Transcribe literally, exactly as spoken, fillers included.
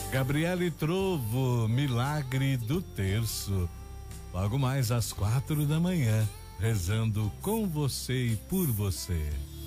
Gabriele Trovo, Milagre do Terço. Logo mais às quatro da manhã, rezando com você e por você.